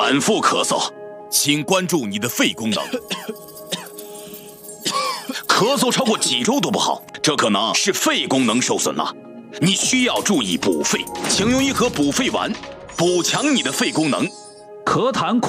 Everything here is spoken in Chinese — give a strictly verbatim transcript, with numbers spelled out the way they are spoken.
反复咳嗽，请关注你的肺功能。咳嗽超过几周都不好，这可能是肺功能受损了。你需要注意补肺，请用一盒补肺丸，补强你的肺功能。 咳痰